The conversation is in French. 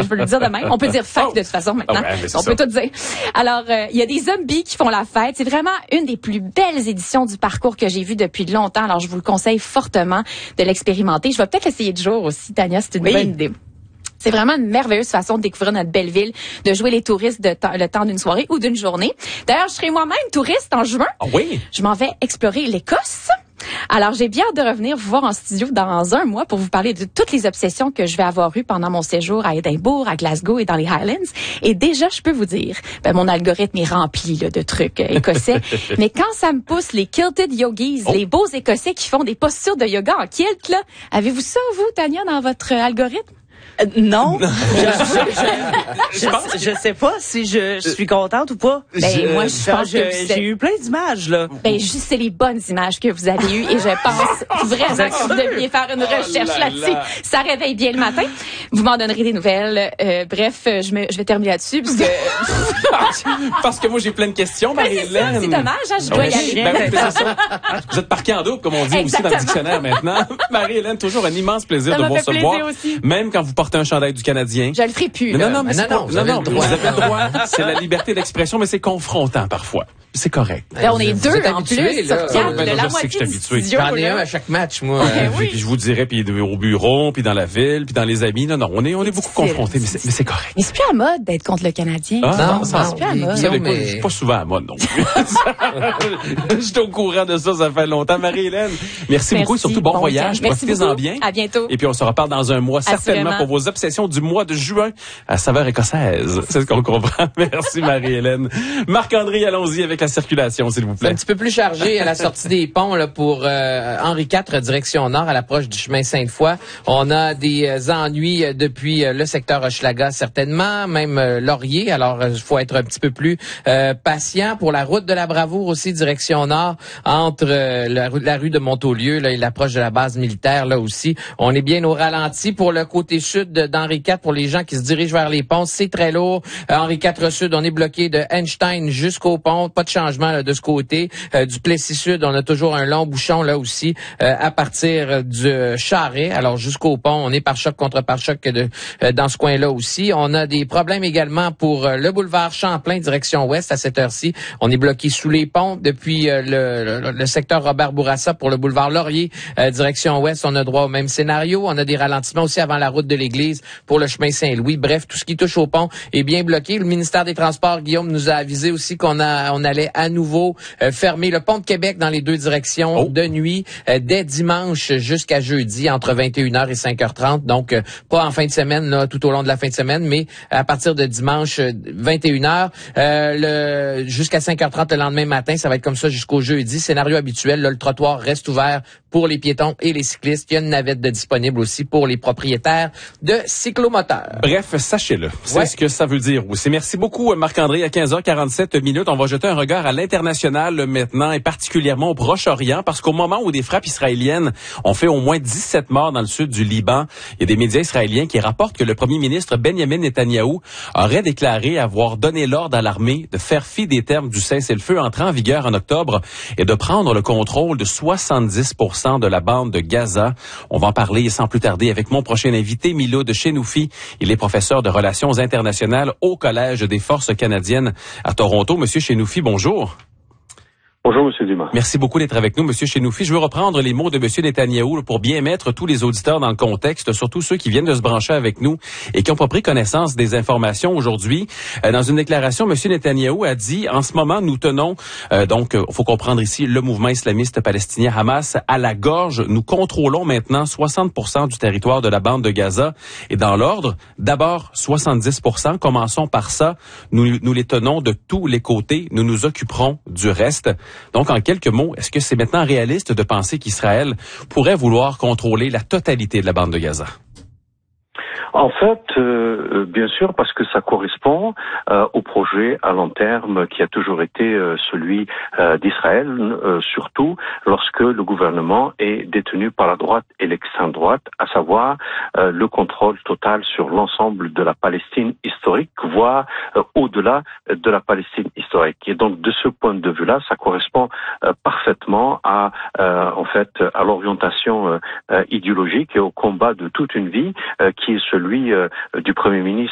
je veux le dire de même. On peut dire fac de toute façon maintenant. On peut tout dire. Alors, il y a des zombies qui font la fête. C'est vraiment une des plus belles éditions du parcours que j'ai vu depuis longtemps. Alors, je vous le conseille fortement de l'expérimenter. Je vais peut-être l'essayer de jour aussi, Tania. C'est une bonne idée. C'est vraiment une merveilleuse façon de découvrir notre belle ville, de jouer les touristes le temps d'une soirée ou d'une journée. D'ailleurs, je serai moi-même touriste en juin. Ah oui? Je m'en vais explorer l'Écosse. Alors, j'ai bien hâte de revenir vous voir en studio dans un mois pour vous parler de toutes les obsessions que je vais avoir eues pendant mon séjour à Édimbourg, à Glasgow et dans les Highlands. Et déjà, je peux vous dire, mon algorithme est rempli de trucs écossais. Mais quand ça me pousse les kilted yogis, les beaux Écossais qui font des postures de yoga en kilt, là, avez-vous ça, vous, Tania, dans votre algorithme? Non. Je sais pas si je suis contente ou pas. Moi, je pense que j'ai eu plein d'images, là. Juste, c'est les bonnes images que vous avez eues et je pense vraiment que vous deviez faire une recherche là-dessus. Ça réveille bien le matin. Vous m'en donnerez des nouvelles. Bref, je vais terminer là-dessus parce que moi, j'ai plein de questions, Marie-Hélène. C'est dommage, je dois y aller. Vous êtes parqué en double, comme on dit aussi dans le dictionnaire maintenant. Marie-Hélène, toujours un immense plaisir de vous recevoir. Même quand vous portez un chandail du Canadien. Je le ferai plus. Non, vous avez le droit. C'est la liberté d'expression, mais c'est confrontant parfois. C'est correct. On est deux en plus. La moitié du studio. J'en ai un à chaque match, moi. Puis je vous dirais, puis au bureau, puis dans la ville, puis dans les amis. Non, on est beaucoup confrontés, mais c'est correct. Mais c'est plus à mode d'être contre le Canadien. C'est plus à mode. Je suis pas souvent à mode non plus. Je suis au courant de ça fait longtemps. Marie-Hélène, merci beaucoup et surtout bon voyage. Profitez-en bien. À bientôt. Et puis on se reparle dans un mois, certainement, pour vos obsessions du mois de juin à saveur écossaise. C'est ce qu'on comprend. Merci Marie-Hélène. Marc-André, allons-y avec la circulation, s'il vous plaît. Un petit peu plus chargé à la sortie des ponts là, pour Henri IV, direction nord, à l'approche du chemin Sainte-Foy. On a des ennuis depuis le secteur Hochelaga, certainement, même Laurier. Alors, il faut être un petit peu plus patient. Pour la route de la Bravoure aussi, direction nord, entre la rue de Montaulieu là, et l'approche de la base militaire, là aussi. On est bien au ralenti. Pour le côté sud d'Henri IV, pour les gens qui se dirigent vers les ponts, c'est très lourd. Henri IV Sud, on est bloqué de Einstein jusqu'au pont. Pas de changement là, de ce côté. Du Plessis Sud, on a toujours un long bouchon là aussi à partir du Charret. Alors jusqu'au pont, on est pare-choc contre pare-choc dans ce coin-là aussi. On a des problèmes également pour le boulevard Champlain, direction ouest à cette heure-ci. On est bloqué sous les ponts depuis le secteur Robert Bourassa pour le boulevard Laurier, direction ouest. On a droit au même scénario. On a des ralentissements aussi avant la route de l'église pour le chemin Saint-Louis. Bref, tout ce qui touche au pont est bien bloqué. Le ministère des Transports, Guillaume, nous a avisé aussi qu'on allait à nouveau fermer le pont de Québec dans les deux directions de nuit dès dimanche jusqu'à jeudi entre 21h et 5h30. Donc, pas en fin de semaine, là, tout au long de la fin de semaine, mais à partir de dimanche 21h jusqu'à 5h30 le lendemain matin. Ça va être comme ça jusqu'au jeudi. Scénario habituel, là, le trottoir reste ouvert pour les piétons et les cyclistes. Il y a une navette de disponible aussi pour les propriétaires de cyclomoteurs. Bref, sachez-le. C'est ce que ça veut dire aussi. Merci beaucoup, Marc-André. À 15h47, on va jeter un regard à l'international maintenant et particulièrement au Proche-Orient parce qu'au moment où des frappes israéliennes ont fait au moins 17 morts dans le sud du Liban, il y a des médias israéliens qui rapportent que le premier ministre Benjamin Netanyahou aurait déclaré avoir donné l'ordre à l'armée de faire fi des termes du cessez-le-feu entrant en vigueur en octobre et de prendre le contrôle de 70% de la bande de Gaza. On va en parler sans plus tarder avec mon prochain invité, Miloud Chenoufi. Il est professeur de relations internationales au Collège des forces canadiennes à Toronto. Monsieur Chenoufi, bonjour. Bonjour, M. Dumas. Merci beaucoup d'être avec nous, M. Chenoufi. Je veux reprendre les mots de M. Netanyahou pour bien mettre tous les auditeurs dans le contexte, surtout ceux qui viennent de se brancher avec nous et qui n'ont pas pris connaissance des informations aujourd'hui. Dans une déclaration, M. Netanyahou a dit, en ce moment, nous tenons, donc, faut comprendre ici, le mouvement islamiste palestinien Hamas à la gorge. Nous contrôlons maintenant 60% du territoire de la bande de Gaza. Et dans l'ordre, d'abord 70%, commençons par ça. Nous les tenons de tous les côtés. Nous nous occuperons du reste. Donc, en quelques mots, est-ce que c'est maintenant réaliste de penser qu'Israël pourrait vouloir contrôler la totalité de la bande de Gaza? En fait, bien sûr, parce que ça correspond au projet à long terme qui a toujours été celui d'Israël, surtout lorsque le gouvernement est détenu par la droite et l'extrême droite, à savoir le contrôle total sur l'ensemble de la Palestine historique, voire au-delà de la Palestine historique. Et donc, de ce point de vue-là, ça correspond parfaitement à l'orientation idéologique et au combat de toute une vie qui est celui du Premier ministre